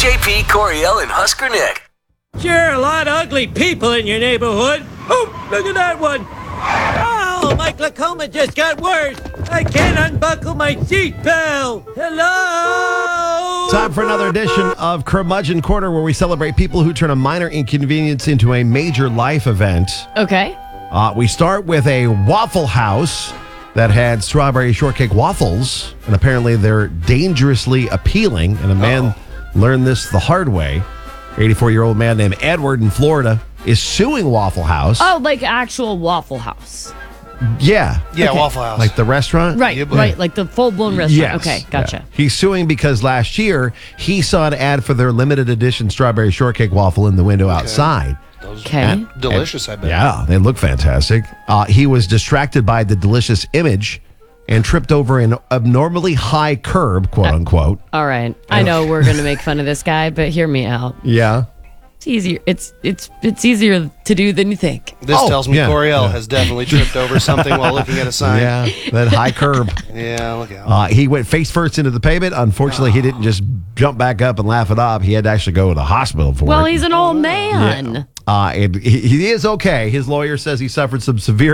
JP, Coriel, and Husker Nick. Sure, a lot of ugly people in your neighborhood. Oh, look at that one. Oh, my glaucoma just got worse. I can't unbuckle my seat belt. Hello? Time for another edition of Curmudgeon Corner, where we celebrate people who turn a minor inconvenience into a major life event. Okay. We start with a Waffle House that had strawberry shortcake waffles, and apparently they're dangerously appealing, and a man learned this the hard way. 84-year-old man named Edward in Florida is suing Waffle House. Oh, like actual Waffle House. Yeah. Yeah, Okay. Waffle House. Like the restaurant? Right, Yeah, but- right. Like the full-blown restaurant. Yes. Okay, gotcha. Yeah. He's suing because last year he saw an ad for their limited edition strawberry shortcake waffle in the window outside. Okay. Delicious, I bet. Yeah, they look fantastic. He was distracted by the delicious image and tripped over an abnormally high curb, quote unquote. All right. I know we're going to make fun of this guy, but hear me out. Yeah. It's easier. It's easier to do than you think. This tells me yeah, Coriel yeah. has definitely tripped over something while looking at a sign. Yeah, that high curb. Yeah, look out. He went face first into the pavement. Unfortunately, he didn't just jump back up and laugh it off. He had to actually go to the hospital for Well, it. he's an old man. And he is okay. His lawyer says he suffered some severe